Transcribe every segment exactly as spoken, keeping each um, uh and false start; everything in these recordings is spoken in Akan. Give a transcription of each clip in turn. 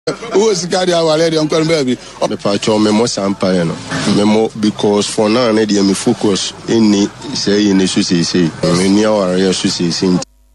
Who is carry our lady uncle baby? Me pacho me mo sampa no. Me mo because for now na dey me focus in say in so say say. Me ni aware so say say.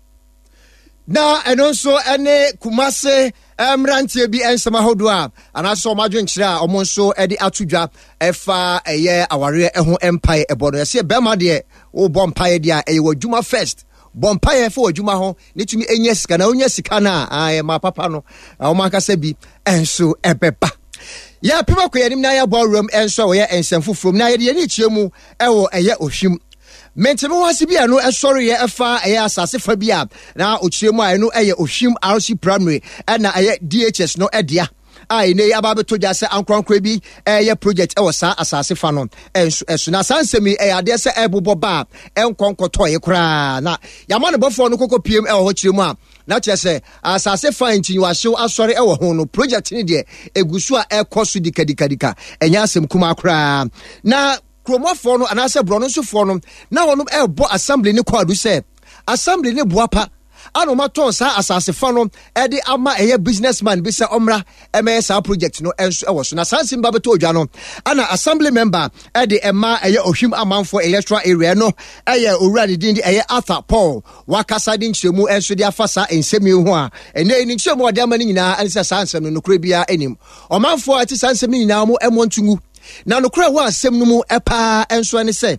Na eno so ene Kumase Emrantie bi ensema hodo a anaso madwenkyere a omo nso e de atodwa efa eye aware eho empire ebono yese bema de wo bompaye de a eye wadwuma first bompaye fa wadwuma ho netumi enya sika na onya sika na aye ma papa no o makasa bi enso ebeba ya pima ko yanim na ya ballroom enso wo ye ensemfo from na ye de ni chiemu ewo eye ohwim mentemo wase bia no esore ye efa eye asase fa bia na ochiremu a no eye ohwim R C primary na eye D H S no edia ai ne ababeto jase ankronkro bi eye project e wosa asase fa no enso na sansemi eye ade se ebobo ba enkonkoto ye kra na yama ne bofo no kokko pm e ho chiremu a na chese asase fa ntinwahyew asore e wo ho no project ni de egusu a ekoso dikadikadika enya asem kuma kra na kromofo no anase brono sofo no na wonum ebo assembly ni kwadu se assembly ni boapa anoma ton sa asase fa no e de ama eye businessman bi se omra eme sa project no enso e wo so na sansim ba beto odwa no ana assembly member e de ema eye ohwim amanfo electoral area no eye owura de din eye Arthur Paul wakasa din chemu enso de afasa ensemi ho a ene ni chemu ode ama ni nyina anse sansem no nokra bia enim omanfo ati sansem ni nyina mo emontungu na no kura wa asem no mu epa enso ne se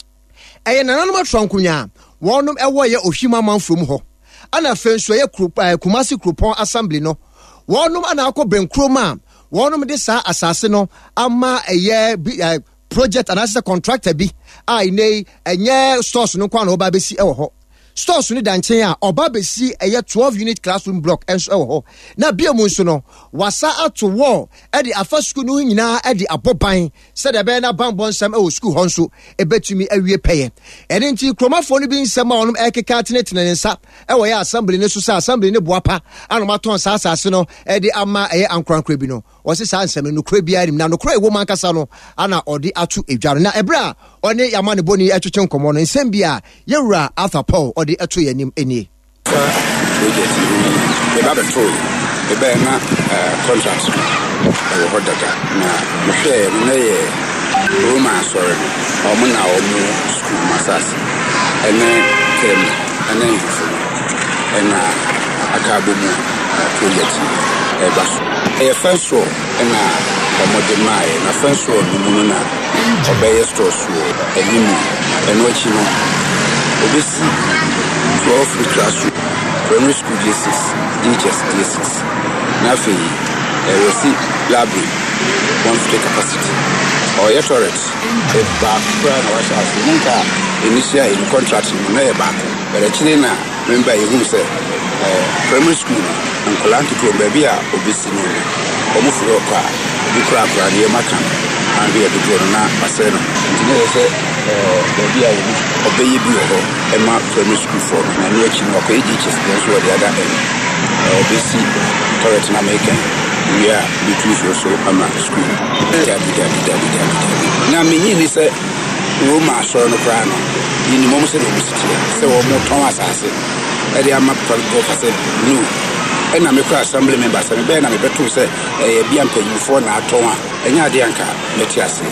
eye nananom atronkunya wonum ewo ye ohwima manfrom ho ana fenso ye Kumasi Krupon assembly no wonum ana akọ benkroma wonum de sa asase no ama eye project anase contractor bi ai nei enye stores no kwa na oba besi ewo ho stores ni danchen a oba besi eye twelve unit classroom block enso ewo ho na bia mu nso no wasa ato wall e de afa school no nyina e de aboban se de be na bambon sam ewo school ho nso e betumi awie peye ene nti kromafo no bi nsem a onum ekeka tenetene nsa ewo ya assembly ne so sa assembly ne boapa anomaton sa asase no e de ama eye ankrankra bi no wose sa nsem no kra bia rim na no kra ewo mankasa no ana odi atu edware na ebra one yamane boni etwetwe nkomo no nsem bia yewura Arthur Paul odi eto yanim eni project ni e ba be to e be na contract e ho data na mo hwe na ye Roma sorry o mo na o mo school masas ene kem ene fu ena akabo mu project e ba so e fanso ena o mo de mai na fanso no mu na obeye store so enimu eno chi no obesi twelve classroom primary school D six D H S D six nafi e rosi library one fifty capacity or your toilet e back plan wa sha nka initial in contract no e back but actually na member you who say primary school and kolanki to baby a obesi no omo furo kwa bi kra kra ne maka and we do go na paseno ntine say baby a obey bi ho e ma primary school for na no chi no ko E G H S so the other end obesi toilet na make we are between so ama school na me ni say Roma so no kra no ni mo se no bisiti say wo mo ton asase e dey ama for go for say no e na me kra assembly members me be na me beto say e bia mpanyimfo na aton a enya de anka metiase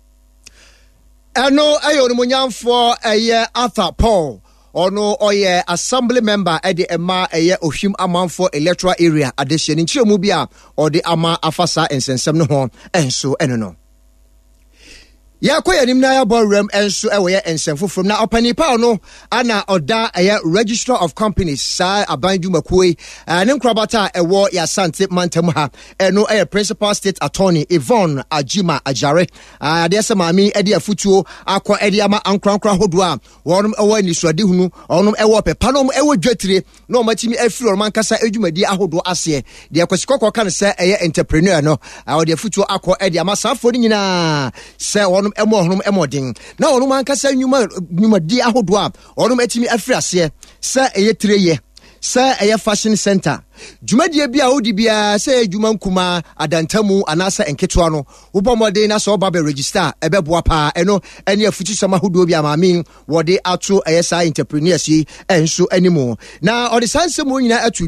eno ayo no munyamfo eye Arthur Paul ono oye assembly member e de ema eye ohwim amanfo electoral area adehye ni nchiremu bia ode ama afasa ensensem no ho enso eno no ya ko yanim na ya ballroom enso e we ensemfo from na opanipa no ana oda eye registrar of companies sa abanju makoi ne nkrabata e wo ya sante mantam ha eno eye principal state attorney Yvonne Ajima Ajare ade se mami e de afutuo akọ e de ama ankrankra hodo a wonum e wo ni suade hunu onum e wo pepa no e wo dwetire na o matimi afiri man kasa edwumadi ahodo ase de akosikoko kan se eye entrepreneur no o de afutuo akọ e de ama safo ni nyina se wonum emo honum emodin na onum ankasa nyuma nyuma di ahodo a onum atimi afiri ase se eye treye se eye fashion center dwumadie bia odi bia se dwuma nkuma adantamu anasa enketwa no wobomode na so ba be register ebeboa pa eno ene afuti sama hodo bia maamin wode ato eye sa entrepreneurs yi enso animo na ode sansemo nyina atudwa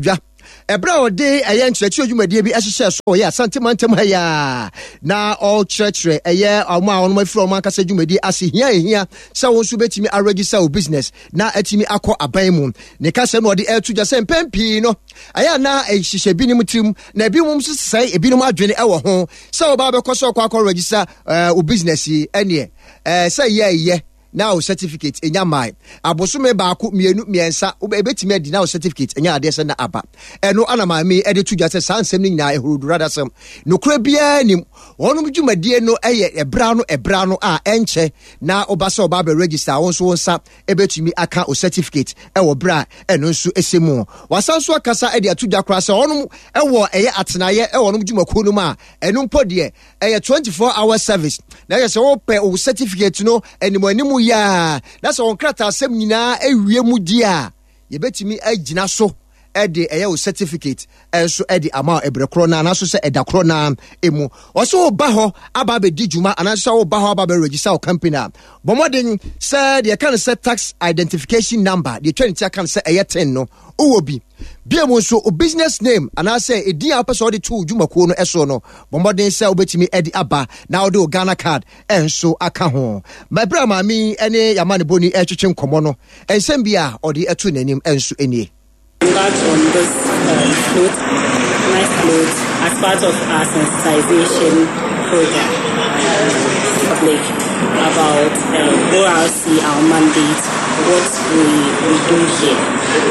ebra ode eye nkyerɛkyerɛ dwumadie bi ɛhyehyɛ so ɔyɛ asantemantam ha ya na all kyerɛkyerɛ eye ɔmo a ɔno afiri ɔmo ankasa dwumadie ase hia ehia sɛ wɔn nso betimi aregister o business na atimi akɔ aban mu ne kasa no ɔde ɛto gya sɛ mpɛmpii no aya na ɛhyehyɛ bi nim tirim na bi mum so sɛ ebi nom adwene ɛwɔ ho sɛ ɔba bɛkɔ sɛ ɔkɔ akɔ register o business yi ɛneɛ eh sɛ yɛ yɛ now certificate enya mai abosome baako mienu miensa ebetimi adi now certificate enya ade se na aba eno ana ma me ede tudwa se sansem ni nyina ehurudura dasem nokura bia nim wonum dwumadie no eye ebra no ebra no a enche na obasa oba be register won so wonsa ebetumi aka o certificate ewo bra eno nso esemu wasanso akasa ede atudwa kra se wonum ewo eye atenaye ewo nom dwumakuo no ma eno mpodie eye twenty-four hour service na ye se wo pe o certificate no enimo animu ya na so on krata asem nyina ewie mu di a ye betimi agina so e de eye o certificate enso e de ama ebrekro na na so se edakro na emu o so ba ho aba be di djuma ana so wo ba ho aba be register o company bomodin se de kan se tax identification number de twenty kan se eye ten no o bi bia mo so o business name ana say edin a person de to dwumakuo no eso no bomodin say obetimi edi aba na ode o Ghana card enso aka ho my bra ma mi ene yamane boni etwetwe nkomo no ensem bia ode eto nanim enso enie Start on this uh, float, nice float, as part of our sensitization program public about uh, O R C, our mandate, what we, we do here.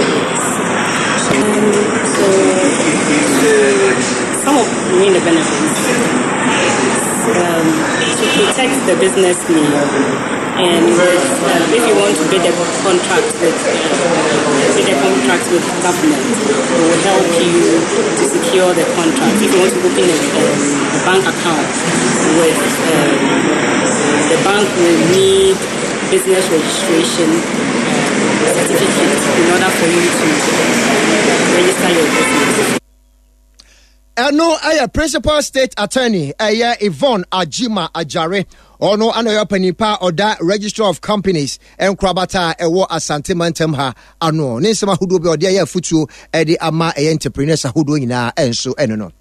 Um, so, so, some of the main benefits um, to protect the business name. And uh, if you want to bid a contract with uh, bid a contract with government, it will help you to secure the contract. If you want to open a, a bank account with um, the bank will need business registration uh, certificate in order for you to register your business. Eno aya principal state attorney aya Yvonne Ajima Ajare ono anoyo panipa oda Register of Companies enkrabata ewo Asante Mantam ha ano ne nsema hudo be ode aya futu e de ama e entrepreneurs hudo nyina enso eno no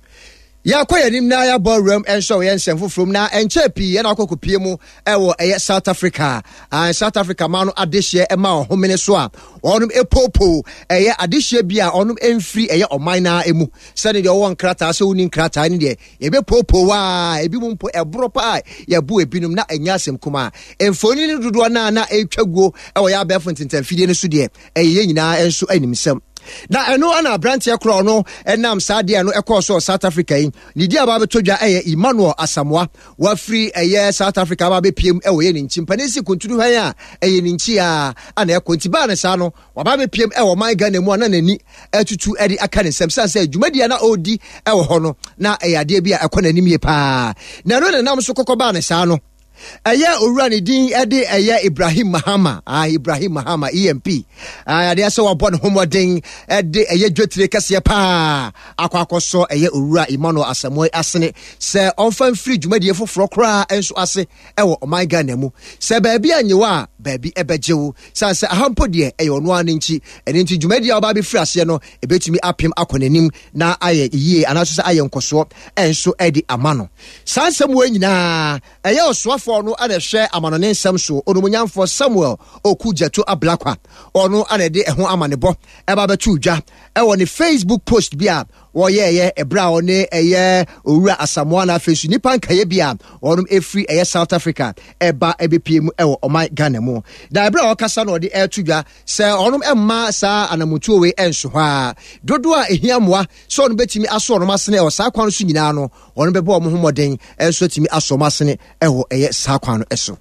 ya koya nim na ya ballroom enso ye nsemfo from na enche pi na akokopie mu ewo eye South Africa and South Africa ma no adehye e ma ohomene so a onum epopo eye adehye bia onum emfiri eye oman na emu sane de won krata so uni krata ni de ye be popo wa ebi mu mpo ebro pa ye bu ebinum na enya asem kuma emfoni ni dodo na na etwaguo ewo ya befo ntentamfidie ne so de eye nyina enso animsem na eno ana branch ekro no enam saade no ekoso South Africa yi ni dia ba betodwa eye Emmanuel Asamoah wa free eye South Africa ba be piem ewo ye ninchi mpanisi konturu han a eye ninchi a ana ekonti ba ne sa no wa ba be piem ewo man Ghana mu ana nani atutu edi aka ne sem san say dwumadia na odi ewo ho no na eye ade bia ekona nimie pa na no ne nam so kokoba ne sa no aya owura ne din ede aya Ibrahim Mahama ah Ibrahim Mahama E M P ah ade aso wabon homoden ede aya dwetire kase pa akwakoso aya owura Emmanuel Asamoah asene se onfan free dwumadie foforo kra enso ase ewo oman Ghana mu se baabi anyewa baabi ebejewu sanse ahampo de eye ono anenchi ene nti dwumadie oba be free ase no ebetumi apem akonanim na aye yie anaso se aye nkoso enso edi amano sanse mu anyina eye oswa for no ana hwe amanone nsam so onomunyamfo Samuel Okujato Ablakwa ono ana de eho amanebo eba betu dwa e wo ne Facebook post bia wo ye ye ebra one eye owura Asamoah na fesu nipa nkaye bia ono efri eye South Africa eba ebepiem e wo oman Ghana mu da ebra okasa no de etu dwa se ono emma sa anamutu we enso ha dodo a ehiamoa so ono betimi aso ono masene e sa kwan so nyina no ono bebo omo homoden enso timi aso masene e wo eye sa kwan no eso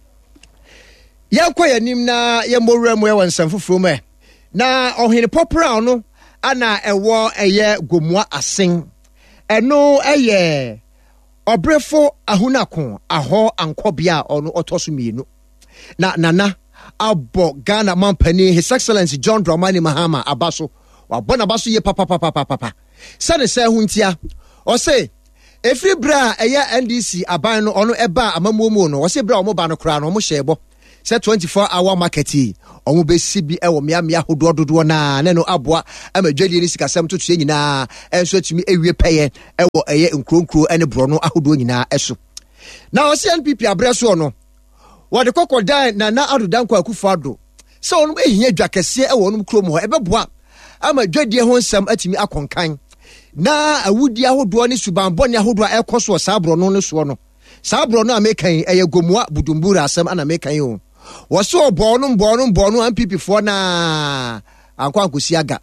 yakwa nim na ye mowura mu e wonsan foforo me na ohene popra no ana ewo eye gomua asen eno eye obrefo ahunako aho ankobia ono otoso mienu na nana abo Ghana mampani His Excellency John Dramani Mahama abaso wabona baso ye papa papa papa papa sane se huntia o se efri bra eye N D C aban no ono eba amamuomu no o se bra omo ba no kra no omo hyebo say twenty-four hour market yi omo be si bi e wo mea mea hodo dodo na ne no aboa ama dwadie ni sikasam to tue nyina enso tumi ewie peye e wo eye nkronkro ene bro no ahodo nyina eso na o C N P P abreso no wo de kokodan na na adodanko akufado se onum ehia dwakese e wo onum krom ho ebeboa ama dwadie ho nsam atimi akonkan na awudi ahodo ne subanbɔ ne ahodo a ekoso sabro no no so no sabro no amekan eye gomua budumbura asam ana mekan yo wo so bɔno bɔno bɔno M P P fo na ankwa ankosi aga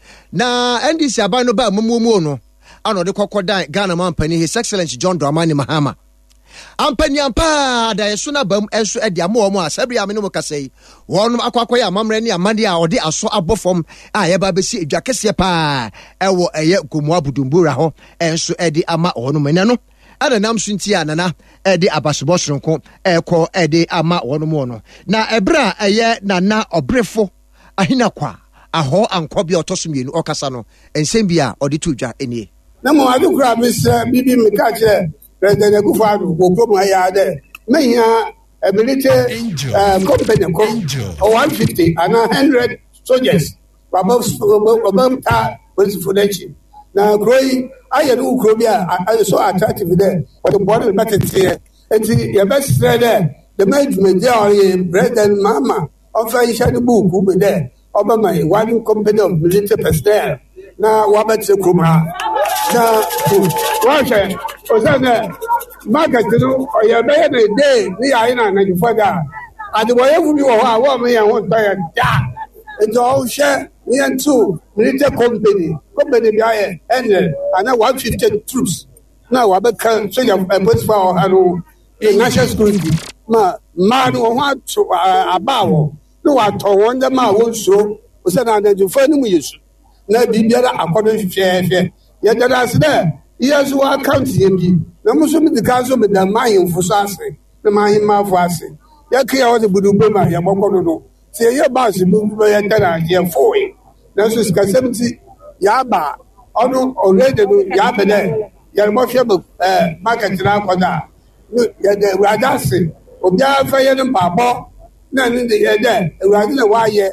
na N D C aban no ba mamumu no ano de kokodan Ghana man pani His Excellency John Dramani Mahama ampani ampa da yeso na bam enso e dia mo mo asabri amene mo kasai wonum akwakoy amamre ne amade a ode aso abofom a ye ba besi edwakese pa ewo eye gomua budumbura ho enso e di ama wonum ne no ana nam sunti anana e di abasobo sonko e ko e di ama wonum no na ebra eye nana obrefo ahina kwa aho ankobia otosomienu okasa no ensem bia ode tudwa enie na mo adukura bisa bibi mika kire President Akufo-Addo Okomo ayade menya ability uh, company ko one fifty and one hundred soldiers above above ta was for that na growing aye do ukro bia so attractive there but the border better here and the best there the management there President Mama of Aisha the book who be there over my one company of military personnel na wabetse kuma na wacha osana market no oya be na day ni ayi na na fada adiboye fu bi wo ha wo me yan won ta da ejo o she ni entu military company company bi aye ene ana one fifty troops na wa be kan so ya police for anu national security ma ma no ho atu abawo no wa to won de ma won so osana na ju fa ni mu yesu na bibiara akodo hwehwe ya dada asde yesu account yembi na muso mi dikazo me da mayin fusase na mayin mafu ase ya kiya wo de budumbe ma ya bokodo no se ye ba se bu ya dada ye foi na so ska seventy ya ba onu already no ya be there ya mo hwe eh market na akoda ya de wadase obi afa ye no babo na ni de ye de ewade na wa ye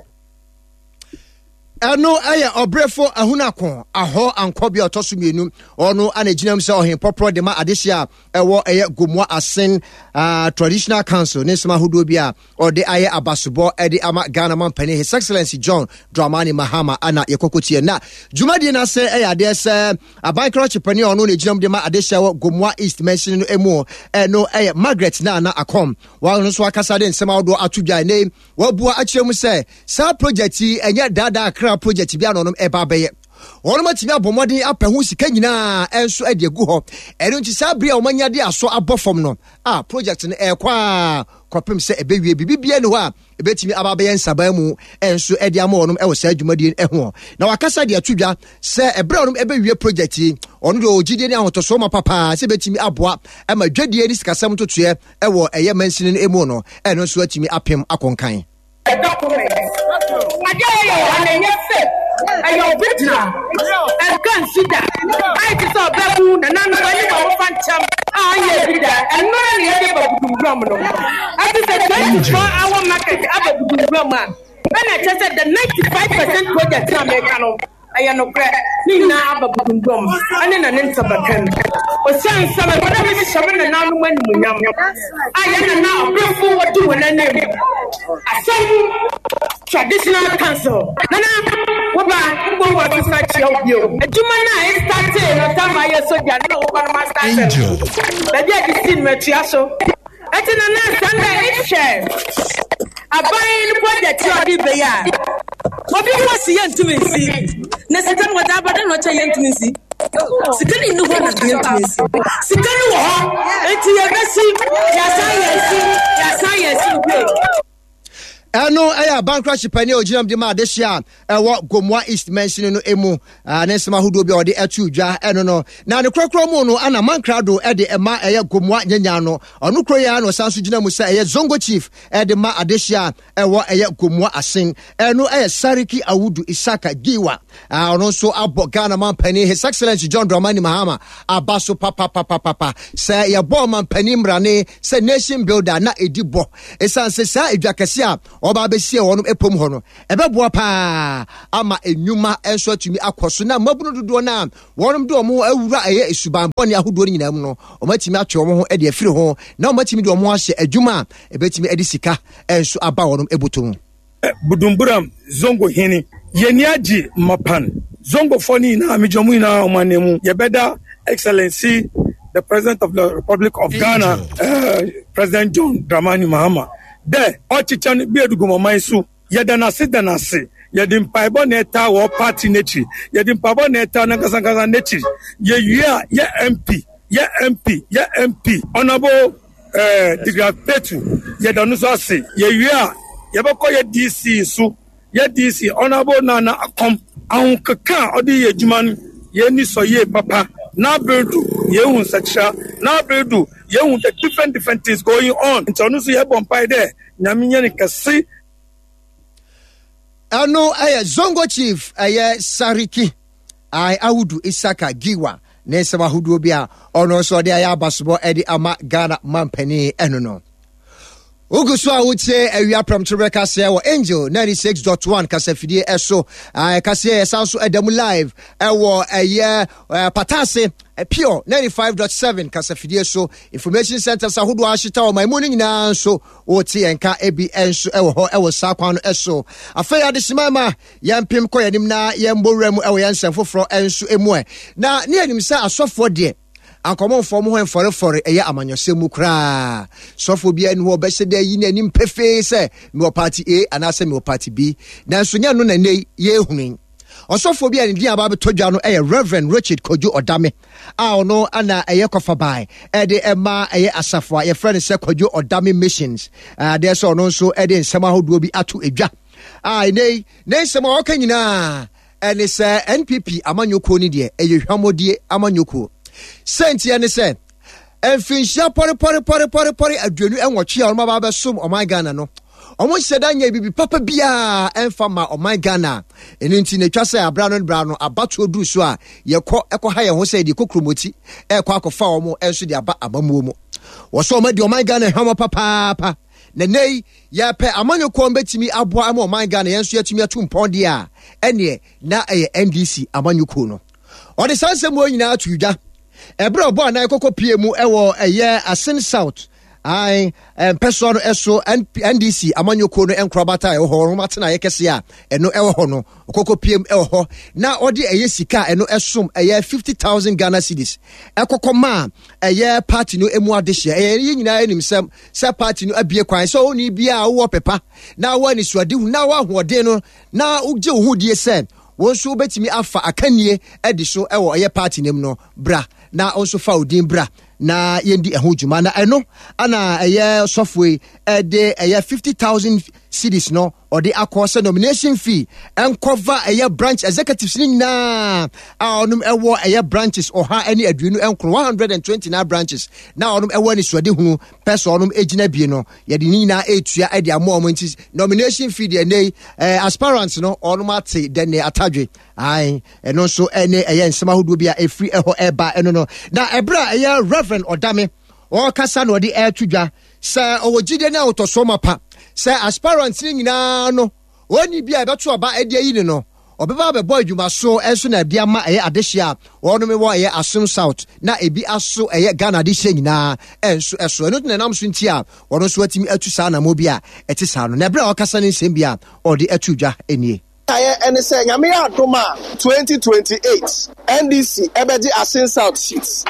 Eno aye obrefo ahunakon aho ankobia otosumienu ono anaginam se ohin popro de ma adehia ewo eye gomua asen uh, traditional council ne sema hodo bia ode aye abasobo ede ama Ghana man pani His Excellency John Dramani Mahama ana yekokotie na jumadi na se eye ade se abankro chepani ono ne ginam de ma adehia wo gomua east mention no emu eno eye Margaret na na akom wa no so akasa de sema hodo atudwa ne wabua achiremu se sa project enye dada akra project bia no no eba beye wono matimi abomodin apahu sika nyina enso ade gu ho eno nti sa bria omanya de aso abofom no ah project no ekwa kopem se ebewie bibibia ne ho a ebetimi ababeye nsaba mu enso ade ama wono ewo sa adwumadin eho na wakasa de atudwa se ebra wono ebewie project ono de ogide ne ahotoso ma papa se betimi aboa ama dwadie ni sikasam totue ewo eye mansini emu no eno so atimi apem akonkan a document. I your original and consider I saw Babu and I'm going phantom. Ah, yeah, and not any I just said twenty-four hour market up when I just said the ninety-five percent project Americano. I am no crack. Nina Ababum, and then an insabakan. Or some summer, whatever is showing and now when we yam. I am now bring forward to an enemy. A some traditional council. Nana, what about to start you? A Jumana is starting, no time I so you know what my starting. But yet you see Matriaso. I did not Sunday eight shares. I buy the project you are the what do you want to see to me? See, Nessican, what I don't know to see. Second, you know what I'm doing. Second, it's your messy. Yes, I see. Yes, I see. Eno aya bankrash pani oginam de ma de hia ewo Gomwa East mention no emu ne nsema hodo bi ode atu dwa eno no na ne krokro mu no ana mankrado e de ema eye Gomwa nyanya no onu kro ya no sanso gina mu sa eye Zongo Chief e de ma ade hia ewo eye Gomwa Asen eno eye Sariki Awudu Isaka Giwa ono so abo Ghana man pani His Excellency John Dramani Mahama abaso papa papa papa say ye bo man pani mrane say nation builder na edibo esan se sa edwakase a oba besie wonum epom ho no ebeboa pa ama enwuma enso atumi akoso na mabunu dodo na wonum de omo awura eye esuban bone ahodo nyina mu no omatimi atwe omo ho ede afiri ho na omatimi de omo ahye adwuma ebetimi edi sika enso aba wonum ebutum Budumburam Zongo hini yeniaji mapan Zongo foni na mijomu na omanemu yebeda Excellency the President of the Republic of Ghana uh, President John Dramani Mahama de ochichan biedugumo maisu yedana sidana si yedim paibo neta wo party nechi yedim paibo neta na kasangasa nechi ye yia ye M P ye M P ye M P honorable eh Digra Petu yedanu so si ye yia yebeko ye D C su ye D C honorable Nana Akom ahun kaka odi ye juman ye ni so ye papa na bedu ye hun seksha na bedu ye hun the different different things going on into no so ye bompai there nyaminya ni kase ano aye Zongo Chief aye Sariki ai Awudu Isaka Giwa ne sema hudu bia ono so de aye abasobo edi ama Ghana mampani eno no Ugusu a wutie awia pramtore kase wo Angel ninety-six point one kasafidie eso ai kase esanso edam live ewo eye patase Pure ninety-five point seven kasafidie so information center sa hodo ahita o maimuni nyina so wotie enka ebi enso ewo ho ewo sakwan eso afeya de simama yampem koyanim na yembowram ewo yansemfoforo enso emu na ne anim sa asofo de ankomo fo mo ho enfore fore eye amanyose mu kra sofo bia ni ho be se de yi na nim pefe se me party A anase me party B nanso nya no na ne ye hunin osofo bia ni dia ba be todwa no eye Reverend Richard Kojo Odame a ono ana eye kofa bai e de ema eye asafo a ye friend se Kojo Odame missions ah there so no so e de nsema hodo bi ato edwa ah nei nei nsema o kanyina ene se N P P amanyoko ni de eye hwamodie amanyoko senti ene se enfinhia pore pore pore pore pore aduanu enwotwe a orma ba besom o my Ghana no omo hyeda nya bibi papa bia enfa ma o my Ghana eni nti na twase abra no bra no abato duru so a yekọ ekọ ha ye ho se di kokromoti ekọ akọfa omo enso di aba abamuo mu wo so o ma di o my Ghana hama papa papa na nei ya pe amanyoko mbetimi aboa ama o my Ghana yenso yatumi atumpon de a ene na eye N D C amanyoko no o de sansem wo nyina atudwa ebro bo na ekoko pie mu ewo eye Asen South ai em person eso N D C amanyoko no enkrobata e ho mate na yekese a eno ewo ho no okoko pie mu ewo ho na odi eye sika eno esom eye fifty thousand Ghana cedis ekoko ma eye party no emu adehye eye nyina enim sem se party no abie kwan so oni bia wo pepa na wo ni suade hu na wo hoode no na ugye hu die se wonso betimi afa akanie edi so ewo eye party nem no bra na onso fa odin bra na yendi eho djuma na eno ana eye software e de eye fifty thousand cedis no or the akose nomination fee and cover eye branch executives ni na a onum ewo eye branches or ha any aduenu enkro one hundred twenty-nine branches na onum ewo ni suade hu person onum ejina bie no ye de ni na etua e de amo omo nti nomination fee de nei aspirants no onum ate de ne atadwe ai eno so ene eye nsema hodo bia e free eho eba eno no na ebra eye Reverend Odame o kasa no de e tudwa sa owogide na otosoma pa sa aspirants ni nyina no oni bia e beto oba e de yi ni no obeba be boy dwuma so enso na bia ma eye adehia ono me wo eye Asun South na ebi aso eye Ghana adehia nyina enso eso eno na nam so nti a ono so atimi atu sa na mo bia eti sa no na bra o kasa ni nsem bia o de atudwa enie aye ene se nyame adoma twenty twenty-eight N D C ebeji Asin South seats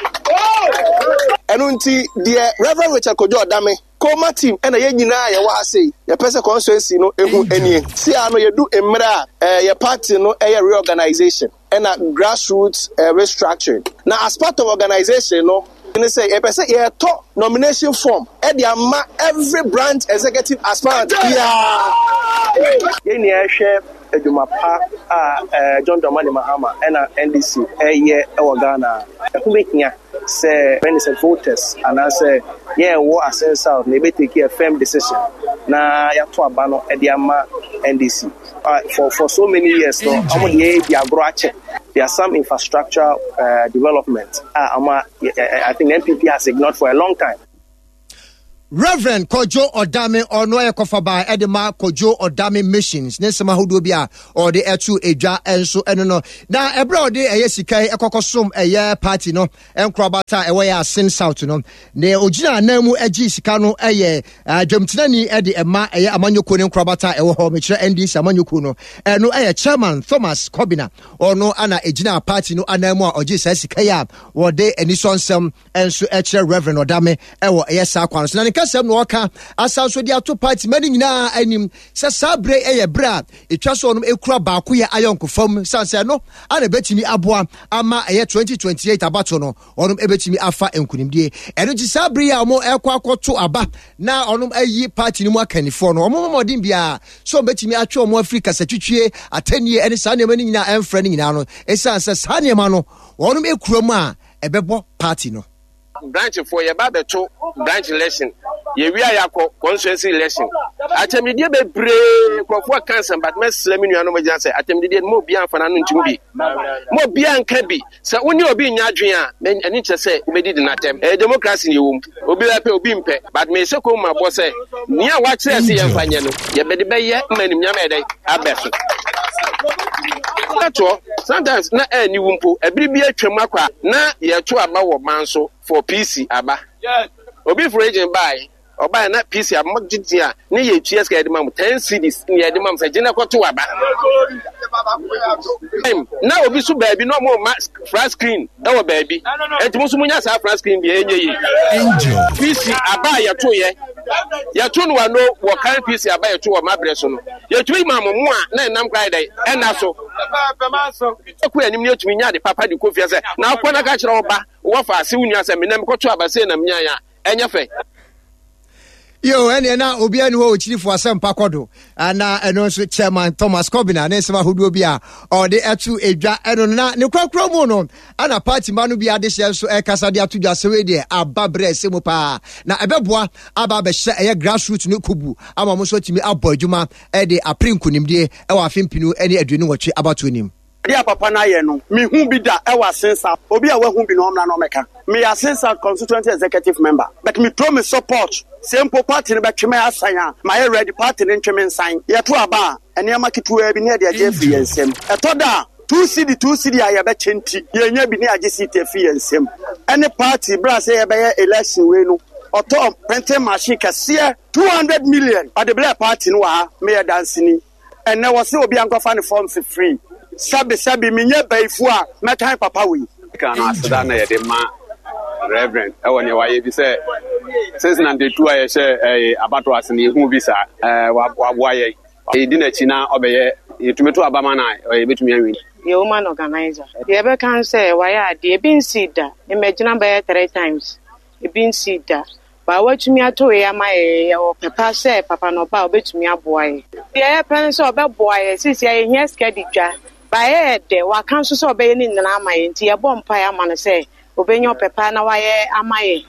enu nti the Reverend Richard Kojo Odame Koma team ena ye nyina ye wa ase ye pese constituency no ehu enie si ano ye du emra eh ye party no eh reorganization ena grassroots uh, restructuring na as part of organization no they say e pese ye to nomination form e dey ama every branch executive aspirant yeah Yeni ehwe adwuma pa a John Dramani Mahama and N D C eye e Ghana. Ekubehia say when it's voters and I say yeah wo Asen South na be take a firm decision na ya to aba no e de ama N D C. Uh, for for so many years no amo dey di agro ache. There are some infrastructure uh, development uh, ama, I think N P P has ignored for a long time. Reverend Kojo Odame ono ekofaba edema Kojo Odame missions nesema hodo bia or the etu edwa enso eno no na ebra ode eye sikai ekokosom eye party no enkrobata ewe ya Asen South no ne ogina namu agi sika no eye adwamtinani ede ema eye amanyoko ne enkrobata ewe ho mekire N D C amanyoko no eno eye chairman Thomas Kobina ono ana egina party no anamu a ogi sa sikai a wode enisonsem enso ekire Reverend Odame ewo eye sa kwan so na kasem no waka asanso dia to party mani nyina anim se sabre eye bra etwa so no ekura ba ko ye ayonko fam sanse no ana betimi aboa ama eye twenty twenty-eight abato no onum ebetimi afa enkunimdie eno ji sabre ya mo ekwa akoto aba na onum ayi party ni mu akanifo no omo modin bia so betimi atwe omo Africa satwitwie atanie ene sa ne mani nyina emfra ni nyina no esanse sa ne ma no onum ekura mu a ebebo party no branch for your baba to branch election ye wi ayako constituency election atemdie be bre for cancer but me slemi nuano me janse atemdie mo bia amfana no ntim bi mo bia nka bi se woni obi nya adwen a ani che se ubedi di natem eh democracy ni wom obi la pe obi mpe but me se ko ma bo se ni a wa kire se ye mfanye no ye be de be ye manim nya me dai abeso ato sometimes na ani wumpo ebiri bi atwam akwa na ye to aba wo manso for P C aba obi for agent buy oba na P C aba magiti a ne ye tue ska edema ten cedis ne edema mfa gina kwato aba na obi so baabi no mo flat screen e wo baabi etimo so munya sa flat screen bi enye yi P C aba ye to ye ye to no no wo kan P C aba ye to wo mabre so no ye tui ma mo a na nam kwai dai e na so ko anim ne tumi nya de papa de kofia se na akwa na ka kire oba wo fa ase wunya se me nam kwato aba se na mnya ya enye fe yo ene na obi anu ho chirifo asempa kodo ana eno so chairman Thomas Kobina na esema hodo bi a o de etu edwa eno na ne kwakro mu no ana party manu bi ade hye so e kasa de atudwa sewe de ababre semu pa na ebeboa aba be hye eye grassroots no kubu ama mo so timi abo adwuma e de aprinkunimdie e wa afempinu ene aduonu wotwe abato nim dia papa na ye no me hu bi da e wa sensa obi a wa hu bi no omna no meka me ya sensa constituency executive member but me promise support simple party ne betweme asanya my ready party ne ntweme nsan ye to aba ene ma kitu e bi ne de age fi ensem e to da two city two city a ye be chenti ye nya bi ne age city fi ensem any party bra say ye be election we no oto printing machine kase two hundred million at the black party no ha me ye dance ni ene wo se obi ankofa ne forms free sabi sabi minye baifu a metan papa we kana asada na ye de ma reverend e woni wa ye bi se since ninety-two a ye she eh abato asene hu bi sa eh wa wa ye e di na chi na obeye yetumeto abama na ye betumi anwi ye woman organizer ye be kan say wa ya ade bi nsida imagine by three times e bi nsida ba watumi ato ye ama ye o papa say papa no ba obetumi aboa ye ye pen so obeboa ye sisi ye hia skedi dwa ba de wa kan so so obeye ni nna ama ye nti ye bom pa ya ma no say obenyo pepa na wa ye ama ye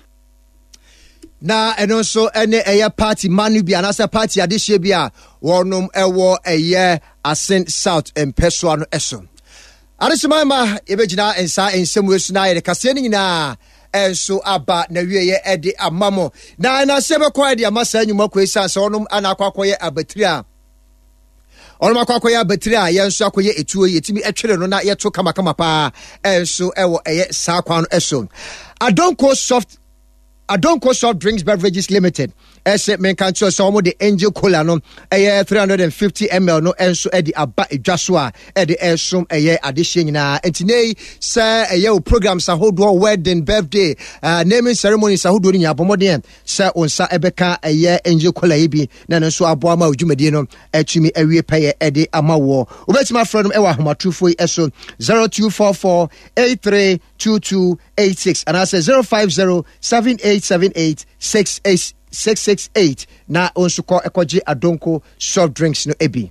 na eno so ene eye party manu bi anasa party adehye bi a wonum ewo eye Asen South empeso no eso arisemaima ebegina ensa ensemu esu na ye kase ni nyina enso aba na wieye ede amamo na na sebe kwa de amasa nyuma kwa isa se wonum ana akwakoye abatiri a onum akwakoye abatiri a yenso akoye etuo yetimi etwere no na yeto kama kama pa enso ewo eye sa kwa no eso Adonko soft Adonko Soft Drinks Beverages Limited. Ese men kan cho so mo de Angel Cola no eye three hundred fifty milliliters no enso e di aba edwaso a e de esum eye adehye nyina entine se eye o program sa hodo wedding birthday uh, naming ceremony sa hodo nya bomodien se onsa ebeka eye Angel Cola ibi na no so abo ama odwumade no atumi awie peye e de amawo obetima frɛ no e wa homatrufo eso zero two four four eight three two two eight six and I say zero five zero seven eight seven eight six eight six six eight na onso kɔ ekɔgye adonko soft drinks no ebi.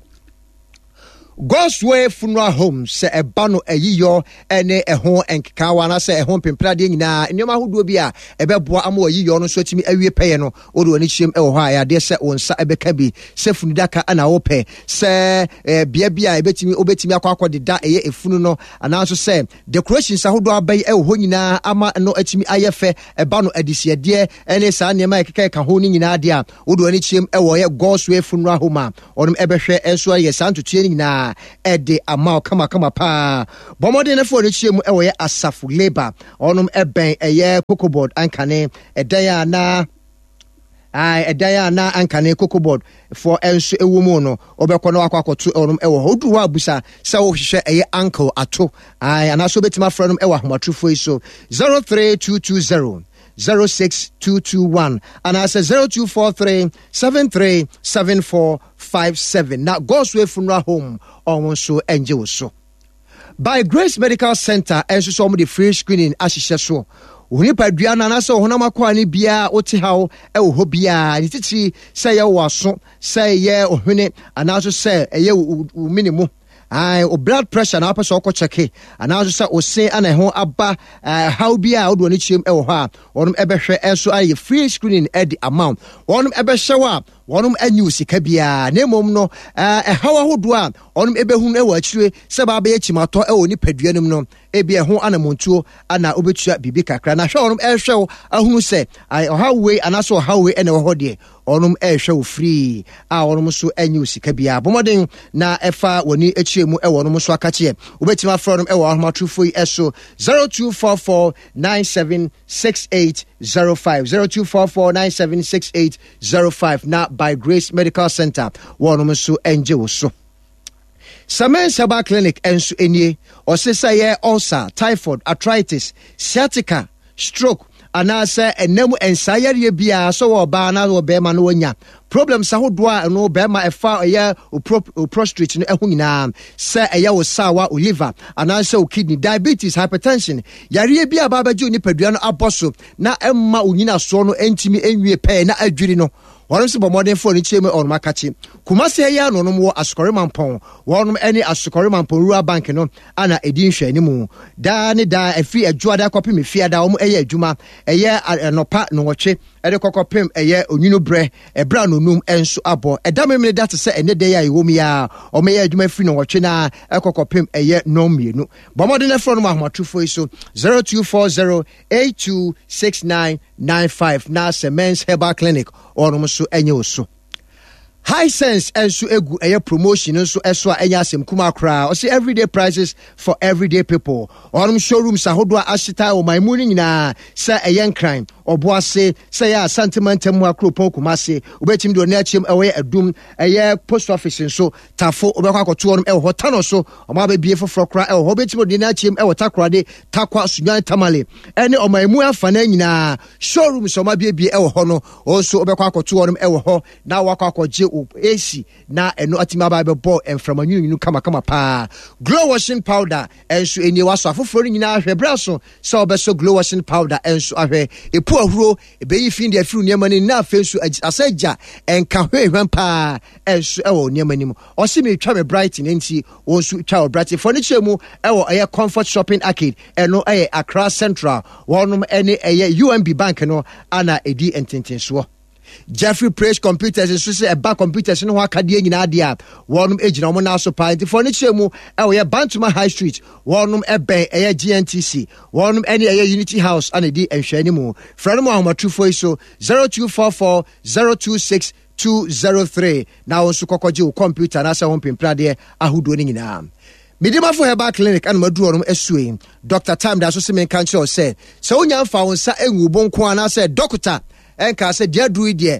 Gosway Funeral Home se eba no ayiyo ene eho enkekawa na se eho pemprade nyina nneoma hodo bi a ebeboa ama ayiyo no so timi awie peye no odo ani hyem ewo ha ya de se onsa ebeka bi se funudaka ana wo pe se bia bia ebetimi obetimi akwa akodeda eye efunu no ana so se decorations ahodo abai ewo ho nyina ama no atimi ayefe eba no adisiade ene sa nneema ekeka ka ho ni nyina de a odo ani hyem ewo ye Gosway Funeral Home onom ebehwe enso ye santutie ni nyina ede amao kama kama pa bomode na fo ne chiemu e wo ye Asafu Labor onum eben eye Cocoboard ankane edaya na ai edaya na ankane Cocoboard for enso ewumu no obekọ no akwakoto onum e wo hodu wa abusa se wo hwehwe eye uncle ato ai anaso betima fronum e wo ahomatrufo iso zero three two two zero zero six two two one and I say zero two four three seven three seven four five seven. Now Gosway Funeral Home on so enjoy so. By Grace Medical Center and so some of the free screening as so. Uni paduana na so honama kwa ni bia oti hawo e wo bia ni titi say ye waso say ye ohune anaso say eye minimum ai o blood pressure na apaso ko check anaso say o say ana ho aba how bia odo ni chiem e wo ha onum ebehwe enso aye free screening e the amount onum ebehwe wa wonum anyu sika bia na mom no eh hawa hodo a onum ebehun e wa chire se ba ba echimato e oni paduanum no e bia ho anamontuo ana obetua bibi kakra na hwe onum ehwe ahunu se ai ohawe anaso ohawe ene wo hode onum ehwe wo free a onum so anyu sika bia bomoden na efa woni echiemu e wonum so akache obetima from e wo ahomatrufo eso zero two four four nine seven six eight zero five zero two four four nine seven six eight zero five na by Grace Medical Center wonum so enje wo so. Samen Saba Clinic enso enie osesa ye ulcer, typhoid, arthritis, sciatica, stroke anase enemu ensayare bia so wo ba na wo be ma no nya problems ahodo a no be ma efa ye o prostate no ehu nyina se eye wo sawa o liver anase o kidney, diabetes, hypertension yare bia ba ba ji oni padua no aboso na emma onyina so no entimi enwie pe na adwiri no One simple modern phone cheme on makachi. Kumasi ya no no mo asukori mampon. One any asukori mampon rural bank no ana edin hwe ni mu. Da ne da efi adwua da kopi me fia da omo eye adwuma. Eye anopa no woche. Ede kokopem eye onyino bre. Ebra no num enso abo. Eda me me that say ene dey ya ewo mi ya. Omo eye adwuma fi no woche na ekokopem eye no mienu. Bo modern phone ma homatrufo iso zero two four zero eight two six nine nine five na Men's Herbal Clinic or so enyo so. High Sense enso egu eye promotion nso eso a enya asem kuma kra o say everyday prices for everyday people. Onum showrooms ahodo ashita o maimuni nyina say eye crime obo ase say ya sentiment mu akropon kuma se obetim do na achim ewe adum eye post office nso tafo obekwa akoto onum e hotano so o ma be bie foforo kra e obetim do na achim e wotakrade takwa sunyan tamale ene o maimu afana nyina showrooms o ma bie bie e wo ho no o so obekwa akoto onum e wo ho na wakwa akoje A C na eno atima ba be ball en from anyu kama kama pa glow washing powder enso eni waso afoforo nyina ahwe braso so obeso glow washing powder enso ahwe epu ahuro ebeyi fin de afiru niam ni na afenso asaja enka hwehwen pa enso ewo niam ni mu o se me twa me bright nti wonso twa bright furniture mu ewo eye comfort shopping arcade eno eye Accra Central wonum ene eye U M B bank no ana edi ententenso Jeffrey Praise Computers and Susie a back computers no akadie nyina dia wonum ejina omo na so pa nti furniture mu e wo ye Bantuma High Street wonum ebe eye G N T C wonum ene eye Unity House and di enhwani mu frano mu ahomatrufo iso zero two four four zero two six two zero three na wonso kokoje wo computer na sa won pemprade ahodo ni nyina Midima for Herbal Clinic and Madurum Eswin Doctor Tam da so se men kan che say so onya fa won sa enwu bonko ana say doctor enka se dia dru die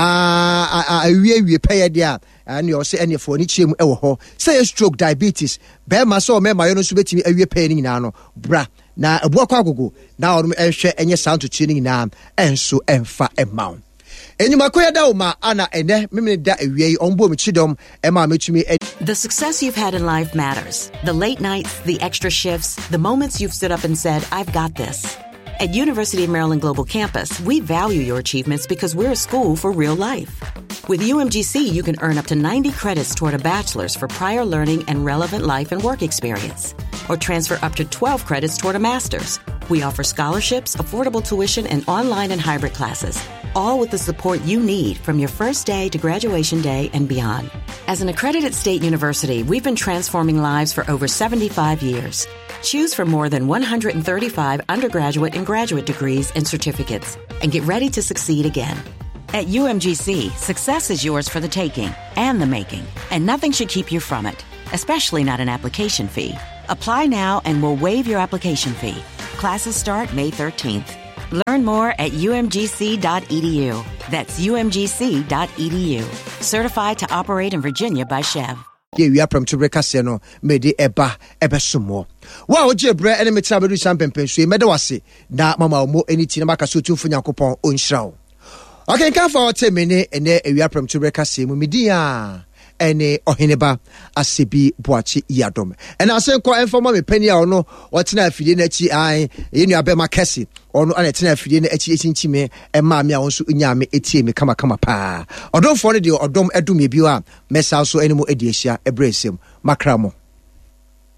ah awie wie peye dia and you say any for ni chiem e wo ho say stroke diabetes be ma so me ma yo no so betimi awie peye ni nyina no bra na abuo kwa agogo na orum ehwe enye sound to chi ni nyina enso emfa emaw enyuma koya da uma ana ene memne da awie ombo mi chidom ema metumi. The success you've had in life matters. The late nights, the extra shifts, the moments you've stood up and said, I've got this. At University of Maryland Global Campus, we value your achievements because we're a school for real life. With U M G C, you can earn up to ninety credits toward a bachelor's for prior learning and relevant life and work experience, or transfer up to twelve credits toward a master's. We offer scholarships, affordable tuition, and online and hybrid classes, all with the support you need from your first day to graduation day and beyond. As an accredited state university, we've been transforming lives for over seventy-five years. Choose from more than one hundred thirty-five undergraduate and graduate degrees and certificates, and get ready to succeed again. At U M G C, success is yours for the taking and the making, and nothing should keep you from it, especially not an application fee. Apply now and we'll waive your application fee. Classes start May thirteenth. Learn more at U M G C dot E D U. That's U M G C dot E D U. Certified to operate in Virginia by Chev. Yeah, we are from Turekase no mede eba ebe sumo. Wa oje bre ene metra bedu champion pensu mede wase na mama mo eniti na maka so tumfo Nyankopon onhirawo. Okay, can for ten minute and then we are from Turekase mu media ene oheneba asebi boachi yadom. And I say kwa informa me penny ono watina afide na chi ai ye nua be makesi ono ana tina afide na achi echinchi me e ma me a wonso nya me etie me kama kama pa. Odom for de odom edum ye biwa mesa so enimo ediehia ebresem makramo.